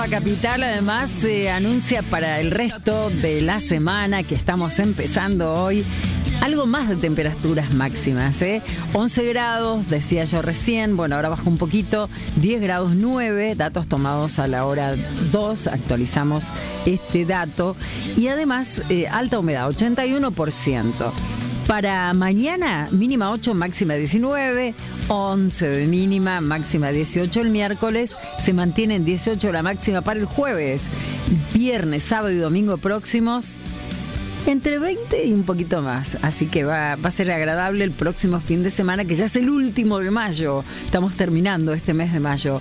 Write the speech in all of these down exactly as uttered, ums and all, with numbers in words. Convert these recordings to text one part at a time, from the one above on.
Córdoba capital además se anuncia para el resto de la semana que estamos empezando hoy algo más de temperaturas máximas, ¿eh? once grados, decía yo recién, bueno, ahora bajó un poquito, diez grados nueve, datos tomados a la hora dos, actualizamos este dato, y además eh, alta humedad, ochenta y uno por ciento. Para mañana, mínima ocho, máxima diecinueve, once de mínima, máxima dieciocho el miércoles, se mantiene en dieciocho la máxima para el jueves, viernes, sábado y domingo próximos, entre veinte y un poquito más, así que va, va a ser agradable el próximo fin de semana, que ya es el último de mayo, estamos terminando este mes de mayo.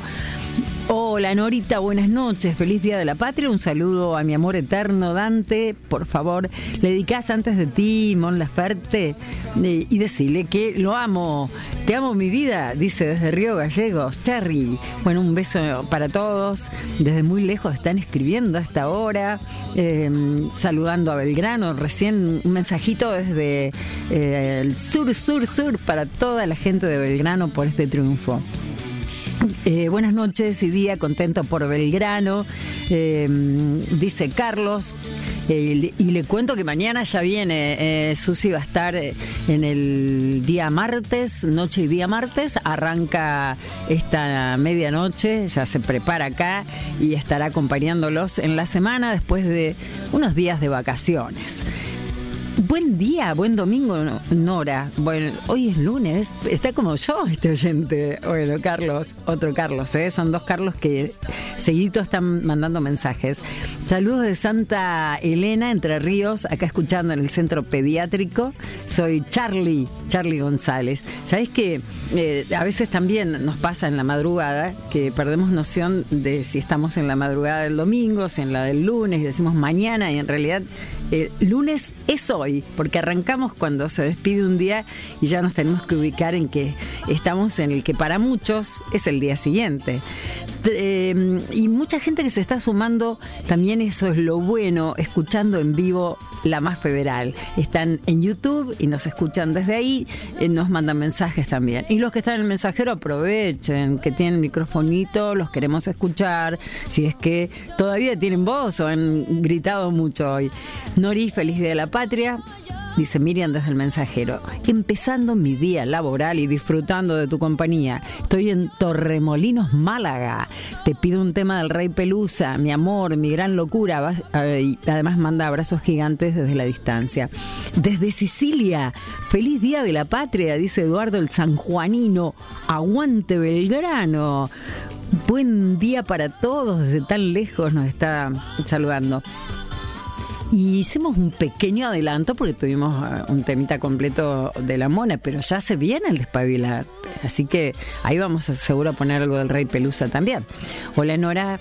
Hola Norita, buenas noches, feliz Día de la Patria, un saludo a mi amor eterno Dante, por favor, le dedicás antes de ti, Mon Laferte, eh, y decirle que lo amo, te amo mi vida, dice desde Río Gallegos, Cherry. Bueno, un beso para todos, desde muy lejos están escribiendo a esta hora, eh, saludando a Belgrano, recién un mensajito desde eh, el sur, sur, sur, para toda la gente de Belgrano por este triunfo. Eh, buenas noches y día, contento por Belgrano, eh, dice Carlos, eh, y le cuento que mañana ya viene, eh, Susi va a estar en el día martes, noche y día martes, arranca esta medianoche, ya se prepara acá y estará acompañándolos en la semana después de unos días de vacaciones. Buen día, buen domingo, Nora. Bueno, hoy es lunes, está como yo este oyente. Bueno, Carlos, otro Carlos, ¿eh? Son dos Carlos que seguiditos están mandando mensajes. Saludos de Santa Elena, Entre Ríos, acá escuchando en el centro pediátrico. Soy Charlie, Charlie González. ¿Sabés que eh, a veces también nos pasa en la madrugada que perdemos noción de si estamos en la madrugada del domingo, si en la del lunes, y decimos mañana, y en realidad eh, lunes es hoy, porque arrancamos cuando se despide un día y ya nos tenemos que ubicar en que estamos en el que para muchos es el día siguiente. Eh, y mucha gente que se está sumando, también eso es lo bueno, escuchando en vivo La Más Federal. Están en YouTube y nos escuchan desde ahí, eh, nos mandan mensajes también. Y los que están en el mensajero, aprovechen, que tienen microfonito, los queremos escuchar, si es que todavía tienen voz o han gritado mucho hoy. Nori, feliz Día de la Patria. Dice Miriam desde el mensajero, empezando mi día laboral y disfrutando de tu compañía. Estoy en Torremolinos, Málaga. Te pido un tema del Rey Pelusa, mi amor, mi gran locura. Y además manda abrazos gigantes desde la distancia. Desde Sicilia, feliz Día de la Patria, dice Eduardo el sanjuanino. Aguante Belgrano. Buen día para todos, desde tan lejos nos está saludando. Y hicimos un pequeño adelanto porque tuvimos un temita completo de la mona, pero ya se viene el despabilar. Así que ahí vamos a seguro a poner algo del Rey Pelusa también. Hola Nora,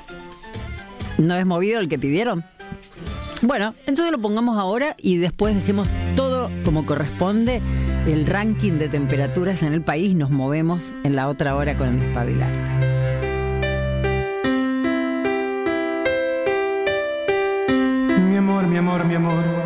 ¿no es movido el que pidieron? Bueno, entonces lo pongamos ahora y después dejemos todo como corresponde, el ranking de temperaturas en el país. Nos movemos en la otra hora con el despabilar. Mi amor, mi amor, mi amor,